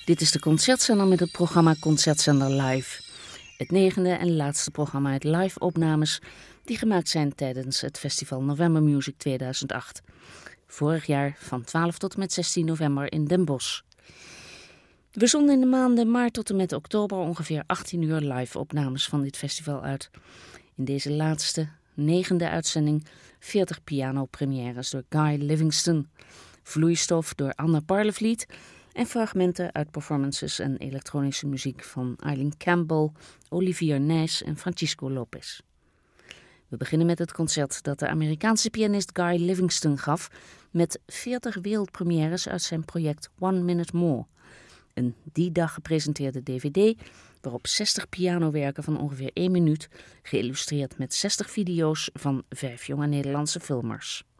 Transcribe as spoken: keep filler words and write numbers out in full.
Dit is de Concertzender met het programma Concertzender Live. Het negende en laatste programma uit live-opnames die gemaakt zijn tijdens het festival November Music tweeduizend acht. Vorig jaar van twaalf tot en met zestien november in Den Bosch. We zonden in de maanden maart tot en met oktober ongeveer achttien uur live-opnames van dit festival uit. In deze laatste, negende uitzending veertig piano-premières door Guy Livingston, vloeistof door Anna Parlevliet en fragmenten uit performances en elektronische muziek van Eileen Campbell, Olivier Nys en Francisco Lopez. We beginnen met het concert dat de Amerikaanse pianist Guy Livingston gaf met veertig wereldpremières uit zijn project One Minute More. Een die dag gepresenteerde dvd waarop zestig pianowerken van ongeveer één minuut, geïllustreerd met zestig video's van vijf jonge Nederlandse filmers.